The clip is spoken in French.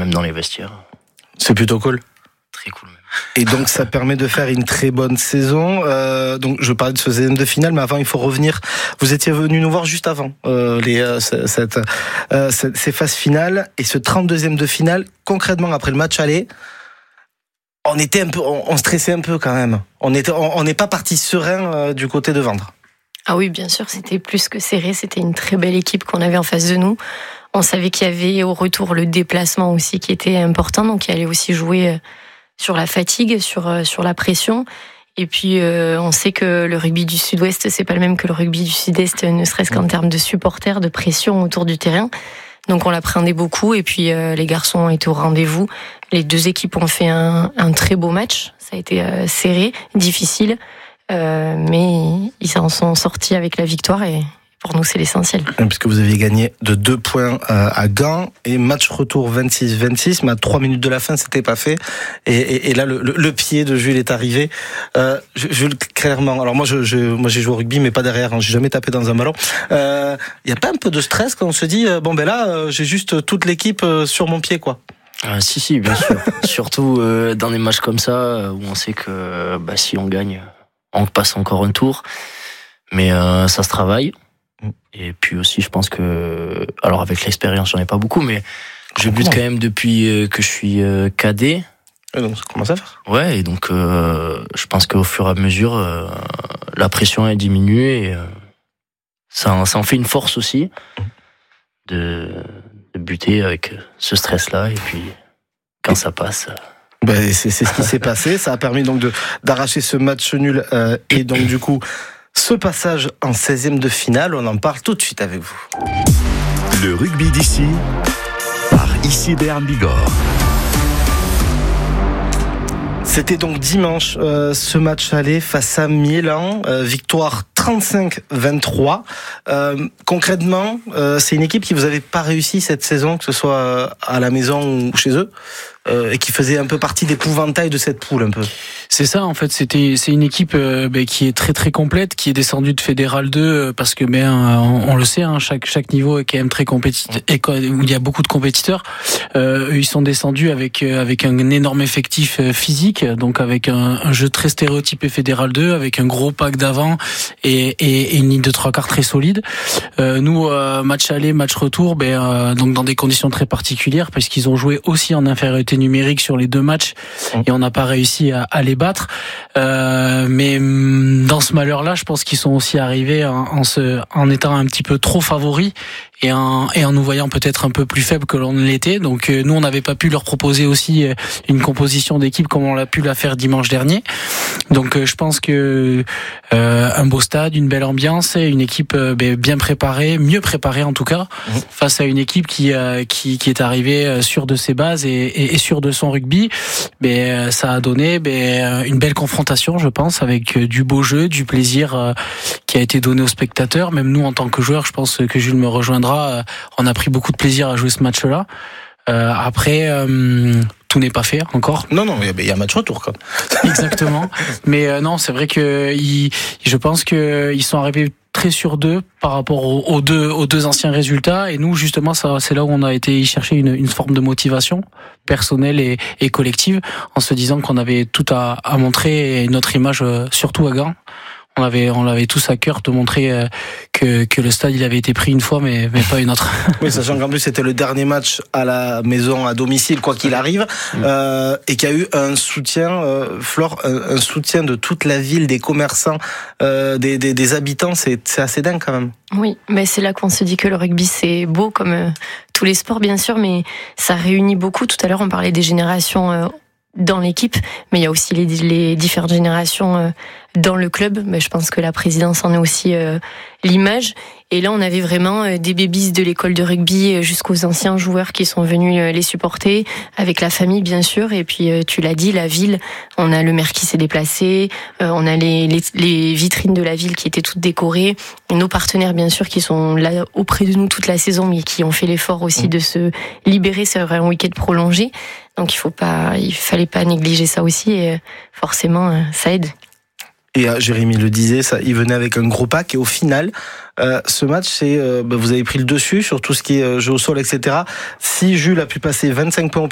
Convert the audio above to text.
même dans les vestiaires. C'est plutôt cool. Très cool même. Et donc ça permet de faire une très bonne saison. Donc je parlais de ce deuxième de finale, mais avant il faut revenir. Vous étiez venu nous voir juste avant ces phases finales et ce 32e de finale. Concrètement après le match aller, on stressait un peu quand même. On n'est pas parti serein du côté de Vendre. Ah oui, bien sûr, c'était plus que serré. C'était une très belle équipe qu'on avait en face de nous. On savait qu'il y avait au retour le déplacement aussi qui était important, donc il allait aussi jouer sur la fatigue, sur la pression. Et puis on sait que le rugby du Sud-Ouest, c'est pas le même que le rugby du Sud-Est, ne serait-ce qu'en termes de supporters, de pression autour du terrain. Donc on l'appréhendait beaucoup et puis les garçons étaient au rendez-vous. Les deux équipes ont fait un très beau match. Ça a été serré, difficile, mais ils en sont sortis avec la victoire et pour nous c'est l'essentiel. Puisque vous aviez gagné de 2 points à Gand et match retour 26-26, mais à 3 minutes de la fin c'était pas fait et là le pied de Jules est arrivé. Jules, clairement, alors moi j'ai joué au rugby mais pas derrière, j'ai jamais tapé dans un ballon. Y a pas un peu de stress quand on se dit j'ai juste toute l'équipe sur mon pied quoi? Si, bien sûr. Surtout dans des matchs comme ça où on sait que si on gagne, on passe encore un tour. Mais ça se travaille. Et puis aussi, je pense que, alors avec l'expérience, j'en ai pas beaucoup, mais je bute quand même depuis que je suis cadet. Et donc ça commence à faire. Ouais, et donc je pense qu'au fur et à mesure, la pression est diminuée et ça en fait une force aussi de buter avec ce stress-là. Et puis quand ça passe. C'est ce qui s'est passé. Ça a permis donc d'arracher ce match nul et donc du coup. Ce passage en 16e de finale, on en parle tout de suite avec vous. Le rugby d'ici, par Ici Berne Bigorre. C'était donc dimanche, ce match aller face à Milan, victoire 35-23. Concrètement, c'est une équipe qui vous avait pas réussi cette saison, que ce soit à la maison ou chez eux, et qui faisait un peu partie d'épouvantail de cette poule un peu. C'est ça en fait, c'est une équipe qui est très très complète, qui est descendue de Fédéral 2 parce que on le sait, chaque niveau est quand même très compétitif et où il y a beaucoup de compétiteurs. Eux, ils sont descendus avec un énorme effectif physique, donc avec un jeu très stéréotypé Fédéral 2, avec un gros pack d'avant et une ligne de 3/4 très solide. Nous, match aller, match retour, donc dans des conditions très particulières parce qu'ils ont joué aussi en infériorité numérique sur les 2 matchs et on n'a pas réussi à les battre. Mais dans ce malheur-là, je pense qu'ils sont aussi arrivés en étant un petit peu trop favoris et en nous voyant peut-être un peu plus faibles que l'on l'était. Donc nous, on n'avait pas pu leur proposer aussi une composition d'équipe comme on l'a pu la faire dimanche dernier. Donc je pense que un beau stade, une belle ambiance et une équipe bien préparée, mieux préparée en tout cas, face à une équipe qui est arrivée sûre de ses bases et sûre de son rugby. Ça a donné une belle confrontation, je pense, avec du beau jeu, du plaisir qui a été donné aux spectateurs. Même nous, en tant que joueurs, je pense que Jules me rejoindra, on a pris beaucoup de plaisir à jouer ce match-là. Après, tout n'est pas fait encore. Non, il y a un match retour quand même. Exactement. Mais non, c'est vrai que je pense qu'ils sont arrivés très sur d'eux par rapport aux deux anciens résultats. Et nous, justement, c'est là où on a été y chercher une forme de motivation personnelle et collective, en se disant qu'on avait tout à montrer et notre image, surtout à Gand. On l'avait tous à cœur de montrer que le stade il avait été pris une fois mais pas une autre. Oui, sachant qu'en plus c'était le dernier match à la maison à domicile quoi qu'il arrive et qu'il y a eu un soutien Flore, un soutien de toute la ville, des commerçants, des habitants, c'est assez dingue quand même. Oui, mais c'est là qu'on se dit que le rugby c'est beau comme tous les sports bien sûr, mais ça réunit beaucoup. Tout à l'heure on parlait des générations dans l'équipe, mais il y a aussi les différentes générations dans le club. Mais je pense que la présidence en est aussi l'image. Et là, on avait vraiment des babies de l'école de rugby jusqu'aux anciens joueurs qui sont venus les supporter, avec la famille bien sûr. Et puis tu l'as dit, la ville, on a le maire qui s'est déplacé, on a les vitrines de la ville qui étaient toutes décorées, et nos partenaires bien sûr qui sont là auprès de nous toute la saison, mais qui ont fait l'effort aussi de se libérer sur un week-end prolongé. Donc il fallait pas négliger ça aussi, et forcément ça aide. Et Jérémy le disait, il venait avec un gros pack et au final, ce match, vous avez pris le dessus sur tout ce qui est jeu au sol, etc. Si Jules a pu passer 25 points au